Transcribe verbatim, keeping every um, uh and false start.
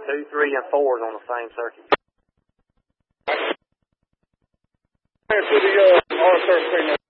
two, three, and fours on the same circuit. To the uh, R thirteen.